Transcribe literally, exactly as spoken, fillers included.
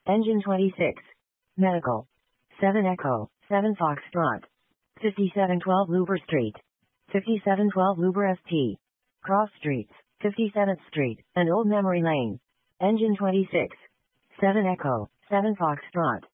Engine twenty-six. Medical. seven Echo, seven Foxtrot. fifty-seven twelve Louver Street. fifty-seven twelve Louver S T. Cross Streets, fifty-seventh Street, and Old Memory Lane. Engine twenty-six. seven Echo, seven Foxtrot.